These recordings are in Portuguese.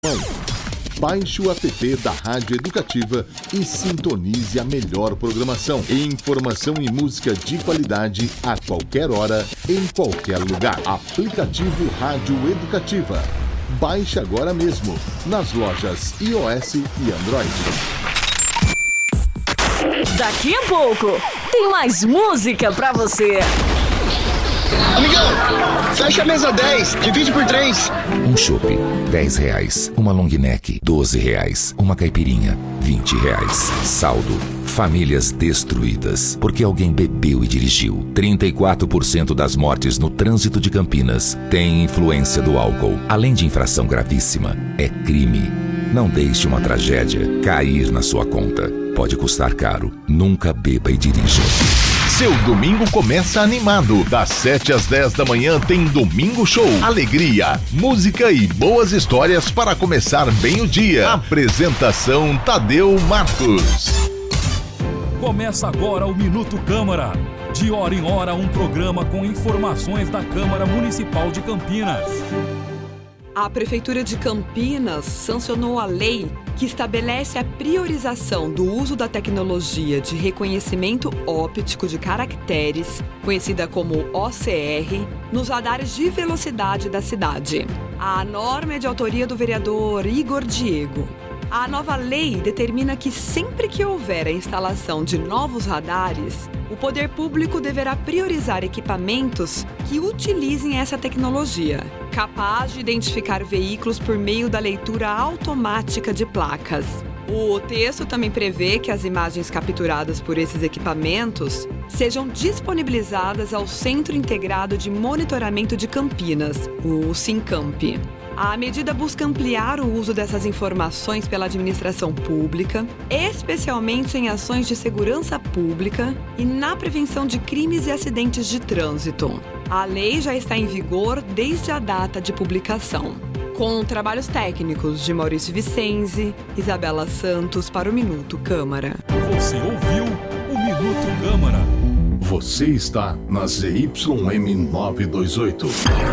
Baixe o app da Rádio Educativa e sintonize a melhor programação. Informação e música de qualidade a qualquer hora, em qualquer lugar. Aplicativo Rádio Educativa. Baixe agora mesmo, nas lojas iOS e Android. Daqui a pouco, tem mais música pra você. Amigão, fecha a mesa 10, divide por 3. Um chopp, R$10. Uma long neck, R$12. Uma caipirinha, R$20. Saldo, famílias destruídas, porque alguém bebeu e dirigiu. 34% das mortes no trânsito de Campinas têm influência do álcool. Além de infração gravíssima, é crime. Não deixe uma tragédia cair na sua conta. Pode custar caro. Nunca beba e dirija. Seu domingo começa animado. Das 7 às 10 da manhã tem Domingo Show. Alegria, música e boas histórias para começar bem o dia. Apresentação Tadeu Marcos. Começa agora o Minuto Câmara. De hora em hora, um programa com informações da Câmara Municipal de Campinas. A Prefeitura de Campinas sancionou a lei que estabelece a priorização do uso da tecnologia de reconhecimento óptico de caracteres, conhecida como OCR, nos radares de velocidade da cidade. A norma é de autoria do vereador Igor Diego. A nova lei determina que sempre que houver a instalação de novos radares, o poder público deverá priorizar equipamentos que utilizem essa tecnologia, capaz de identificar veículos por meio da leitura automática de placas. O texto também prevê que as imagens capturadas por esses equipamentos sejam disponibilizadas ao Centro Integrado de Monitoramento de Campinas, o SINCAMP. A medida busca ampliar o uso dessas informações pela administração pública, especialmente em ações de segurança pública e na prevenção de crimes e acidentes de trânsito. A lei já está em vigor desde a data de publicação. Com trabalhos técnicos de Maurício Vicenzi, Isabela Santos para o Minuto Câmara. Você ouviu o Minuto Câmara. Você está na ZYM 928.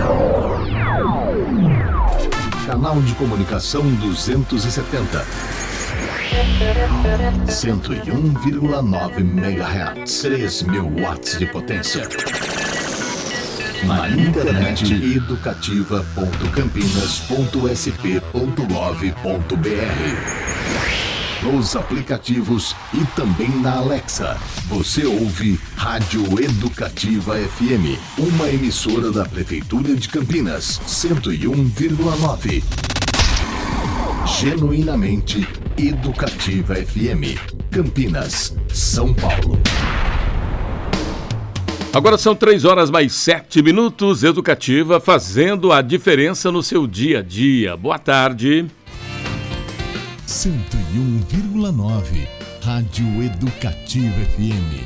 Canal de comunicação 270. 101,9 MHz. 3.000 watts de potência. Na internet educativa.campinas.sp.gov.br. Nos aplicativos e também na Alexa. Você ouve Rádio Educativa FM, uma emissora da Prefeitura de Campinas, 101,9. Genuinamente Educativa FM, Campinas, São Paulo. Agora são 3h mais 7. Educativa, fazendo a diferença no seu dia a dia. Boa tarde. 101,9 Rádio Educativa FM.